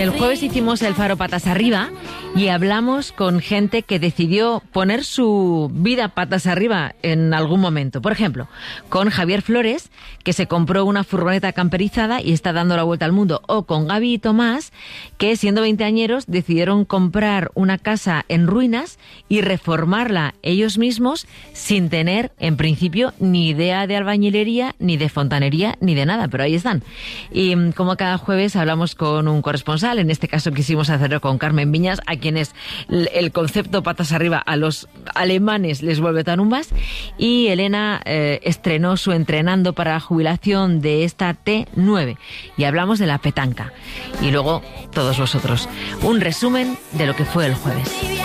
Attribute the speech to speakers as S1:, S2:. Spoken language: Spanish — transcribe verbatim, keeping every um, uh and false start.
S1: El jueves hicimos el Faro Patas Arriba y hablamos con gente que decidió poner su vida patas arriba en algún momento. Por ejemplo, con Javier Flores, que se compró una furgoneta camperizada y está dando la vuelta al mundo. O con Gaby y Tomás, que siendo veinteañeros decidieron comprar una casa en ruinas y reformarla ellos mismos sin tener, en principio, ni idea de albañilería, ni de fontanería, ni de nada. Pero ahí están. Y como cada jueves hablamos con un corresponsal, en este caso quisimos hacerlo con Carmen Viñas, a quienes el concepto patas arriba a los alemanes les vuelve tarumbas, y Elena eh, estrenó su entrenando para la jubilación de esta T nueve y hablamos de la petanca y luego todos vosotros un resumen de lo que fue el jueves.